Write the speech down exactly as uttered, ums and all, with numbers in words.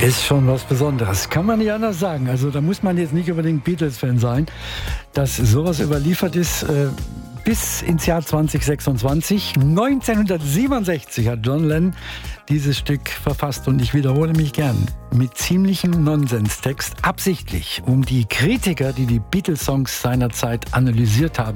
Ist schon was Besonderes. Kann man nicht anders sagen. Also da muss man jetzt nicht unbedingt Beatles-Fan sein, dass sowas überliefert ist. Äh, bis ins Jahr zwanzig sechsundzwanzig. neunzehnhundertsiebenundsechzig hat John Lennon dieses Stück verfasst und ich wiederhole mich gern. Mit ziemlichem Nonsenstext, absichtlich, um die Kritiker, die die Beatles-Songs seiner Zeit analysiert haben,